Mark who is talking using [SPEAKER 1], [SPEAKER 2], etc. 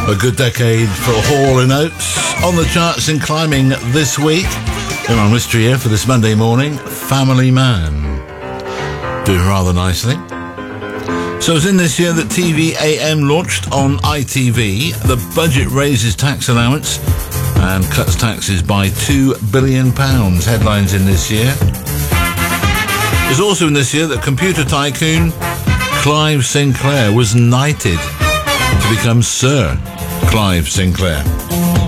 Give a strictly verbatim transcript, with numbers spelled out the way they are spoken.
[SPEAKER 1] A good decade for Hall and Oates. On the charts and climbing this week. In our mystery here for this Monday morning, Family Man. Doing rather nicely. So it's in this year that T V A M launched on I T V. The budget raises tax allowance and cuts taxes by two billion pounds. Headlines in this year. It's also in this year that computer tycoon Clive Sinclair was knighted to become Sir Clive Sinclair.